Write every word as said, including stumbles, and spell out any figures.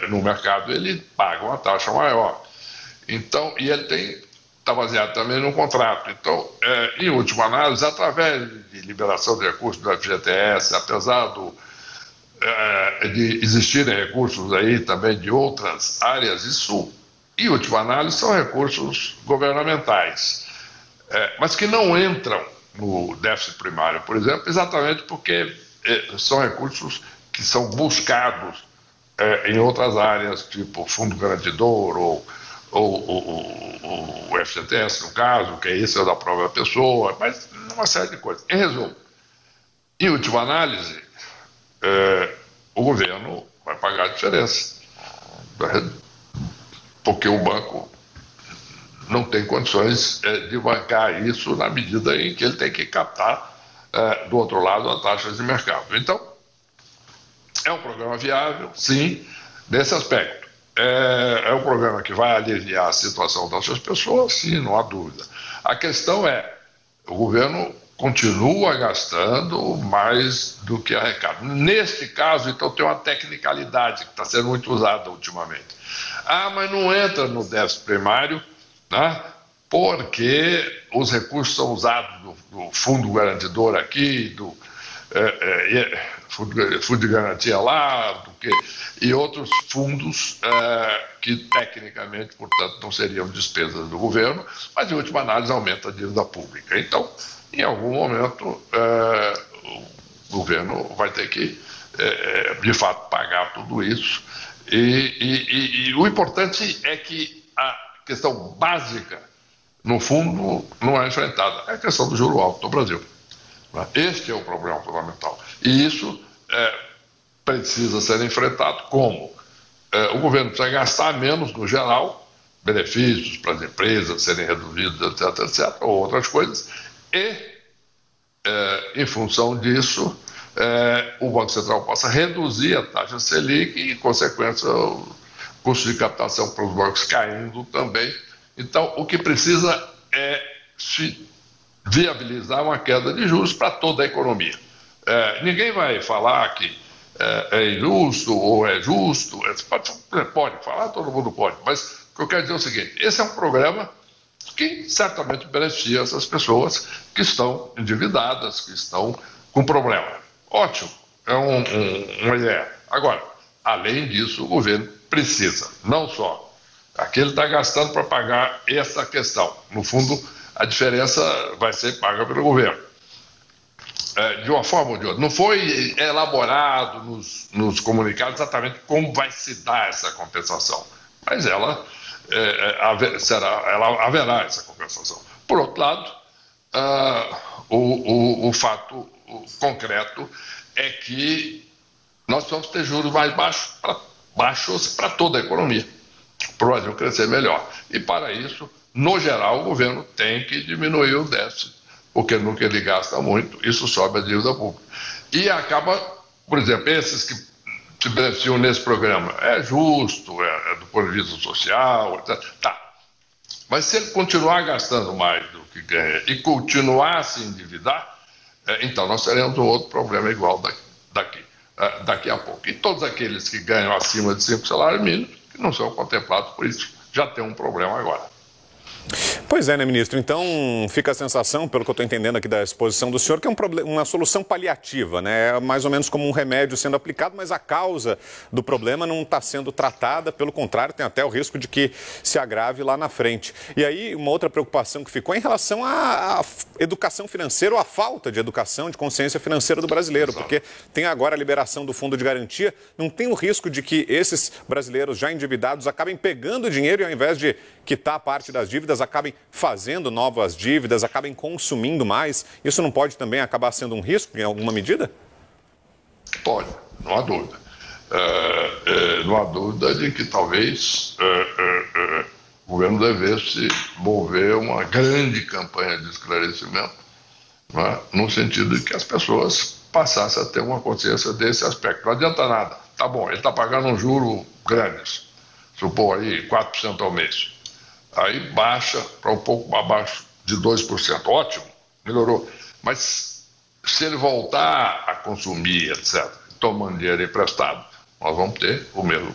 é, no mercado, ele paga uma taxa maior. Então, e ele tem, está baseado também no contrato. Então, é, em última análise, através de liberação de recursos do F G T S, apesar do, é, de existirem recursos aí também de outras áreas, isso, em última análise, são recursos governamentais, é, mas que não entram no déficit primário, por exemplo, exatamente porque é, são recursos que são buscados é, em outras áreas, tipo fundo garantidor ou, ou, ou, ou o F G T S, no caso, que é esse é da própria pessoa, mas uma série de coisas. Em resumo, em última análise, é, o governo vai pagar a diferença, porque o banco não tem condições é, de bancar isso na medida em que ele tem que captar, é, do outro lado, as taxas de mercado. Então, é um programa viável, sim, nesse aspecto. É, é um programa que vai aliviar a situação dessas pessoas, sim, não há dúvida. A questão é, o governo continua gastando mais do que arrecada. Neste caso, então, tem uma tecnicalidade que está sendo muito usada ultimamente. Ah, mas não entra no déficit primário, né? Porque os recursos são usados do, do fundo garantidor aqui, do é, é, fundo, fundo de garantia lá, do que, e outros fundos é, que tecnicamente, portanto, não seriam despesas do governo, mas em última análise aumenta a dívida pública. Então, em algum momento, é, o governo vai ter que, é, de fato, pagar tudo isso. E, e, e, e o importante é que a questão básica, no fundo, não é enfrentada. É a questão do juro alto no Brasil. Este é o problema fundamental. E isso é, precisa ser enfrentado como? É, o governo precisa gastar menos, no geral, benefícios para as empresas serem reduzidos, etc, etc, ou outras coisas, e, é, em função disso, é, o Banco Central possa reduzir a taxa Selic e, em consequência, o custo de captação para os bancos caindo também. Então, o que precisa é se viabilizar uma queda de juros para toda a economia. É, ninguém vai falar que é, é injusto ou é justo, é, pode, pode falar, todo mundo pode, mas o que eu quero dizer é o seguinte, esse é um programa que certamente beneficia essas pessoas que estão endividadas, que estão com problema. Ótimo, é um, um, uma ideia. Agora, além disso, o governo precisa, não só, aqui ele está gastando para pagar essa questão, no fundo, a diferença vai ser paga pelo governo. É, de uma forma ou de outra. Não foi elaborado nos, nos comunicados exatamente como vai se dar essa compensação, mas ela, é, haver, será, ela haverá essa compensação. Por outro lado, uh, o, o, o fato concreto é que nós vamos ter juros mais baixos para baixos para toda a economia, para o Brasil crescer melhor. E para isso, no geral, o governo tem que diminuir o déficit, porque no que ele gasta muito, isso sobe a dívida pública. E acaba, por exemplo, esses que se beneficiam nesse programa, é justo, é, é do ponto de vista social, etcétera. Tá. Mas se ele continuar gastando mais do que ganha e continuar a se endividar, é, então nós teremos um outro problema igual daqui, daqui, é, daqui a pouco. E todos aqueles que ganham acima de cinco salários mínimos, que não são contemplados por isso, já tem um problema agora. Pois é, né, ministro? Então fica a sensação, pelo que eu estou entendendo aqui da exposição do senhor, que é um problema, uma solução paliativa, né? É mais ou menos como um remédio sendo aplicado, mas a causa do problema não está sendo tratada, pelo contrário, tem até o risco de que se agrave lá na frente. E aí, uma outra preocupação que ficou é em relação à educação financeira ou à falta de educação, de consciência financeira do brasileiro, porque tem agora a liberação do fundo de garantia, não tem o risco de que esses brasileiros já endividados acabem pegando dinheiro e ao invés de quitar parte das dívidas, acabem fazendo novas dívidas, acabem consumindo mais. Isso não pode também acabar sendo um risco em alguma medida? Pode, não há dúvida. É, é, não há dúvida de que talvez é, é, é, o governo devesse mover uma grande campanha de esclarecimento, não é? No sentido de que as pessoas passassem a ter uma consciência desse aspecto. Não adianta nada. Tá bom, ele está pagando um juro grande, supor aí quatro por cento ao mês. Aí baixa para um pouco abaixo de dois por cento. Ótimo, melhorou. Mas se ele voltar a consumir, etcétera, tomando dinheiro emprestado, nós vamos ter o mesmo